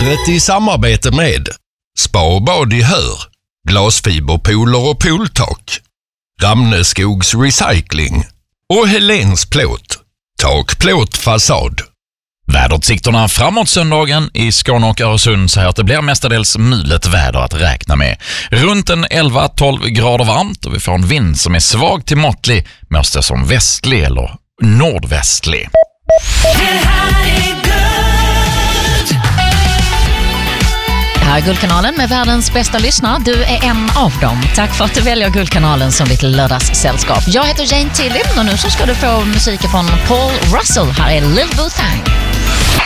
Vädret i samarbete med Spa och bad i Hör, glasfiberpooler och pooltak, Ramneskogs Recycling och Helens plåt, takplåt fasad. Väderutsikterna framåt söndagen i Skåne och Öresund säger att det blir mestadels mulet väder att räkna med. Runt en 11-12 grader varmt och vi får en vind som är svag till måttlig med oss som västlig eller nordvästlig. Här är Guldkanalen med världens bästa lyssnare. Du är en av dem. Tack för att du väljer Guldkanalen som ditt lördagssällskap. Jag heter Jane Tilly och nu så ska du få musik från Paul Russell. Här är Lil Boo Thang.